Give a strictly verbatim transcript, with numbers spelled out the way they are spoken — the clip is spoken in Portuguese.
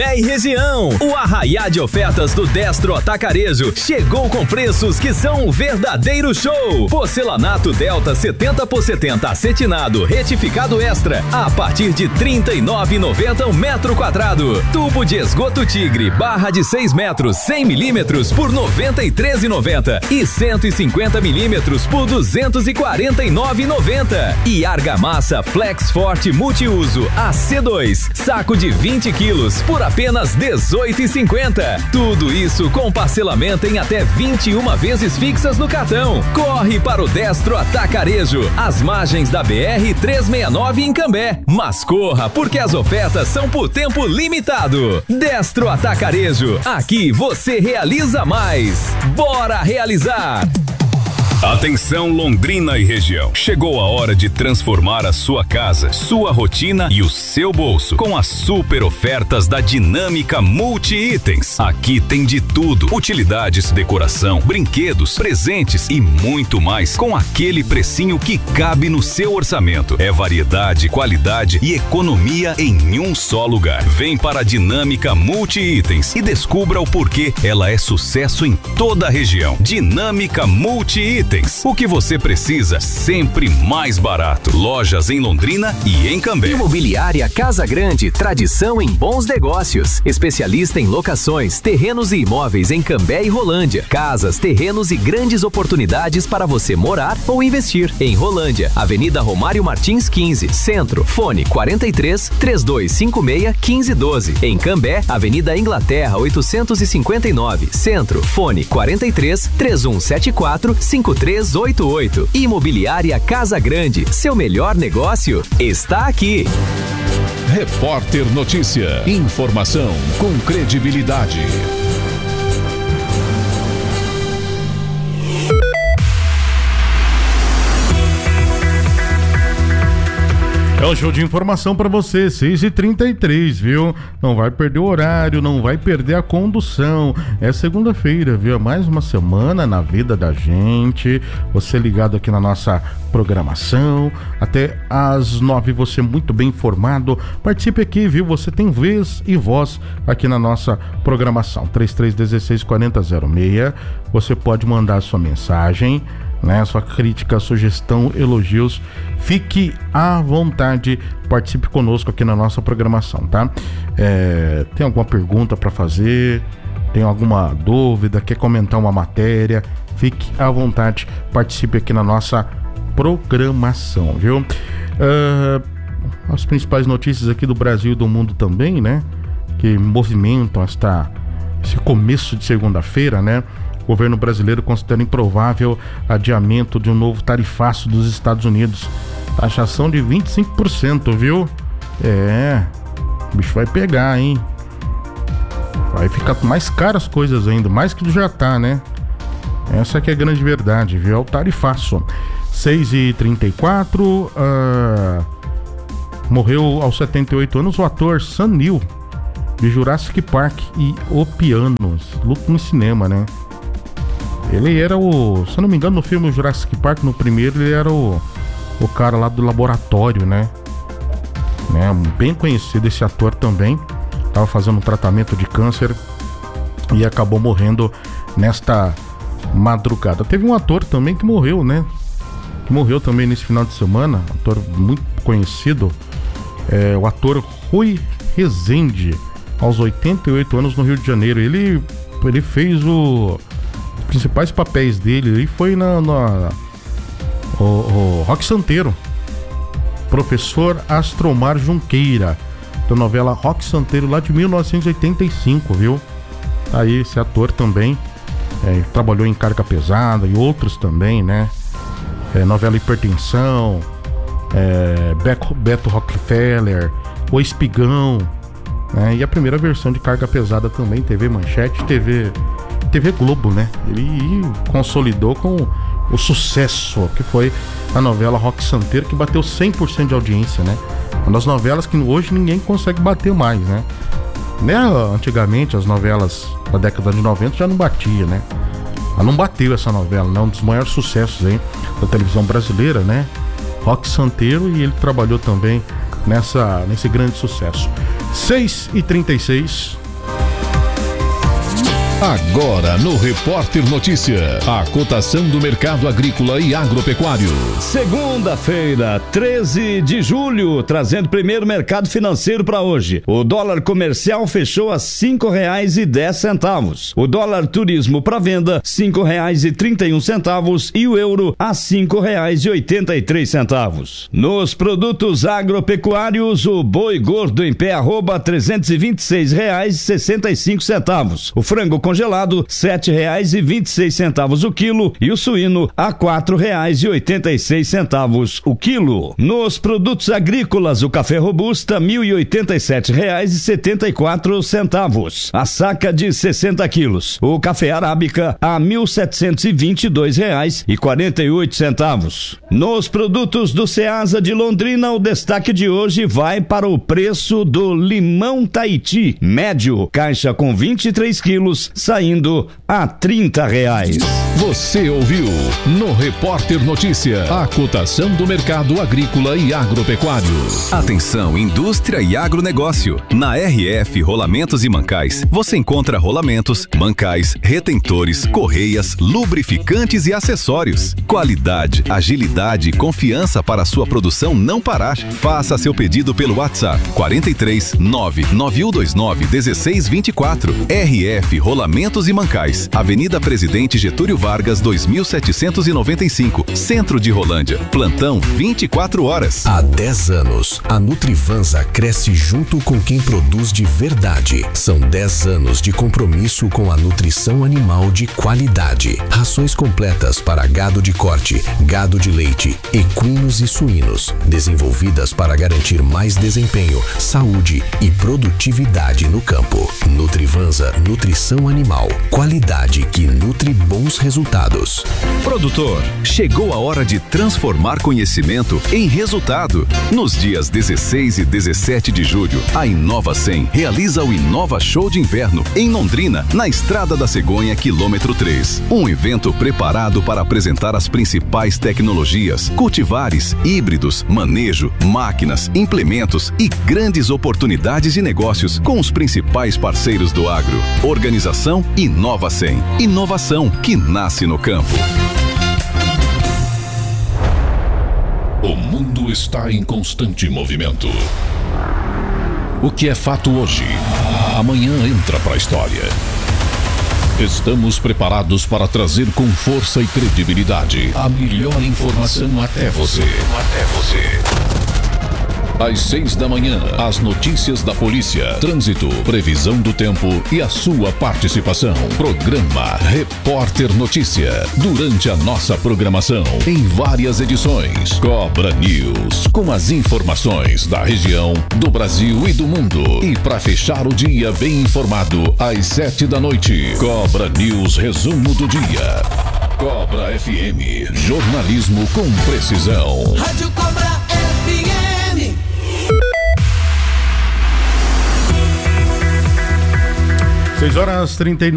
É em região, o arraiá de ofertas do Destro Atacarejo chegou com preços que são um verdadeiro show. Porcelanato Delta setenta por setenta acetinado retificado extra a partir de trinta e nove reais e noventa centavos um metro quadrado. Tubo de esgoto Tigre barra de seis metros cem milímetros por noventa e três reais e noventa centavos e cento e cinquenta milímetros por duzentos e quarenta e nove reais e noventa centavos. E argamassa Flex Forte Multiuso A C dois saco de vinte quilos por apenas dezoito reais e cinquenta centavos. Tudo isso com parcelamento em até vinte e uma vezes fixas no cartão. Corre para o Destro Atacarejo, às margens da B R trezentos e sessenta e nove em Cambé. Mas corra, porque as ofertas são por tempo limitado. Destro Atacarejo, aqui você realiza mais. Bora realizar! Atenção Londrina e região. Chegou a hora de transformar a sua casa, sua rotina e o seu bolso com as super ofertas da Dinâmica Multi-Itens. Aqui tem de tudo: utilidades, decoração, brinquedos, presentes e muito mais com aquele precinho que cabe no seu orçamento. É variedade, qualidade e economia em um só lugar. Vem para a Dinâmica Multi-Itens e descubra o porquê ela é sucesso em toda a região. Dinâmica Multi-Itens. O que você precisa, sempre mais barato. Lojas em Londrina e em Cambé. Imobiliária Casa Grande, tradição em bons negócios. Especialista em locações, terrenos e imóveis em Cambé e Rolândia. Casas, terrenos e grandes oportunidades para você morar ou investir. Em Rolândia, Avenida Romário Martins quinze, Centro. Fone quarenta e três, trinta e dois cinquenta e seis, quinze doze. Em Cambé, Avenida Inglaterra oitocentos e cinquenta e nove, Centro. Fone quarenta e três, trinta e um setenta e quatro, cinquenta e três oitenta e oito. Imobiliária Casa Grande, seu melhor negócio está aqui. Repórter Notícia, informação com credibilidade. É o show de informação para você, seis e trinta e três, viu? Não vai perder o horário, não vai perder a condução. É segunda-feira, viu? Mais uma semana na vida da gente. Você ligado aqui na nossa programação. Até às nove, você muito bem informado. Participe aqui, viu? Você tem vez e voz aqui na nossa programação. três três um seis, quatro zero zero seis. Você pode mandar sua mensagem, né? Sua crítica, sugestão, elogios, fique à vontade, participe conosco aqui na nossa programação, tá? É, tem alguma pergunta para fazer, tem alguma dúvida, quer comentar uma matéria, fique à vontade, participe aqui na nossa programação, viu? Uh, as principais notícias aqui do Brasil e do mundo também, né? Que movimentam esta, esse começo de segunda-feira, né? O governo brasileiro considera improvável adiamento de um novo tarifaço dos Estados Unidos. Taxação de vinte e cinco por cento, viu? É, o bicho vai pegar, hein? Vai ficar mais caras as coisas ainda, mais que já tá, né? Essa que é a grande verdade, viu? É o tarifaço. seis e trinta e quatro, uh, morreu aos setenta e oito anos o ator Sam Neill, de Jurassic Park e O Piano. Luto no cinema, né? Ele era o, se eu não me engano, no filme Jurassic Park, no primeiro, ele era o, o cara lá do laboratório, né? né? Bem conhecido esse ator também. Tava fazendo um tratamento de câncer e acabou morrendo nesta madrugada. Teve um ator também que morreu, né? Que morreu também nesse final de semana. Um ator muito conhecido. É, o ator Rui Rezende, aos oitenta e oito anos, no Rio de Janeiro. Ele, ele fez o... Os principais papéis dele ele foi na, na o, o Roque Santeiro, professor Astromar Junqueira, da novela Roque Santeiro, lá de mil novecentos e oitenta e cinco, viu? Aí esse ator também é, trabalhou em Carga Pesada e outros também, né? É, novela Hipertensão, é, Beto, Beto Rockefeller, O Espigão, né? E a primeira versão de Carga Pesada também, T V Manchete, T V... T V Globo, né? Ele consolidou com o sucesso que foi a novela Roque Santeiro, que bateu cem por cento de audiência, né? Uma das novelas que hoje ninguém consegue bater mais, né? né? Antigamente, as novelas da década de noventa já não batia, né? Ela não bateu essa novela, né? Um dos maiores sucessos aí da televisão brasileira, né? Roque Santeiro, e ele trabalhou também nessa, nesse grande sucesso. seis e trinta e seis. Agora no Repórter Notícia, a cotação do mercado agrícola e agropecuário. Segunda-feira, treze de julho, trazendo primeiro mercado financeiro para hoje. O dólar comercial fechou a cinco reais e dez centavos. O dólar turismo para venda, cinco reais e trinta e um centavos e o euro a cinco reais e oitenta e três centavos. Nos produtos agropecuários, o boi gordo em pé arroba trezentos e vinte e seis reais e sessenta e cinco centavos. O frango congelado, sete reais e vinte e seis centavos o quilo e o suíno a quatro reais e oitenta e seis centavos o quilo. Nos produtos agrícolas, o café robusta, mil e oitenta e sete reais e setenta e quatro centavos. A saca de sessenta quilos. O café arábica a mil setecentos e vinte e dois reais e quarenta e oito centavos. Nos produtos do Ceasa de Londrina, o destaque de hoje vai para o preço do limão Tahiti médio, caixa com vinte e três quilos, saindo a trinta reais. Você ouviu no Repórter Notícia a cotação do mercado agrícola e agropecuário. Atenção, indústria e agronegócio. Na R F Rolamentos e Mancais, você encontra rolamentos, mancais, retentores, correias, lubrificantes e acessórios. Qualidade, agilidade e confiança para a sua produção não parar. Faça seu pedido pelo WhatsApp quarenta e três, nove nove um dois nove, um seis dois quatro. R F Rolamentos e Mancais, Avenida Presidente Getúlio Vargas, dois mil setecentos e noventa e cinco, Centro de Rolândia. Plantão vinte e quatro horas. Há dez anos, a Nutrivansa cresce junto com quem produz de verdade. São dez anos de compromisso com a nutrição animal de qualidade. Rações completas para gado de corte, gado de leite, equinos e suínos, desenvolvidas para garantir mais desempenho, saúde e produtividade no campo. Nutrivansa, nutrição animal, qualidade que nutre bons resultados. Produtor, chegou a hora de transformar conhecimento em resultado. Nos dias dezesseis e dezessete de julho, a Inova cem realiza o Inova Show de Inverno em Londrina, na Estrada da Cegonha, quilômetro três. Um evento preparado para apresentar as principais tecnologias, cultivares, híbridos, manejo, máquinas, implementos e grandes oportunidades de negócios com os principais parceiros do agro. Organização Inova cem. Inovação que nasce no campo. O mundo está em constante movimento. O que é fato hoje, amanhã entra para a história. Estamos preparados para trazer com força e credibilidade a melhor informação até você. Até você. Às seis da manhã, as notícias da polícia, trânsito, previsão do tempo e a sua participação. Programa Repórter Notícia. Durante a nossa programação, em várias edições, Cobra News, com as informações da região, do Brasil e do mundo. E para fechar o dia bem informado, às sete da noite, Cobra News Resumo do Dia. Cobra F M, jornalismo com precisão. Rádio Cobra F M. seis horas e trinta e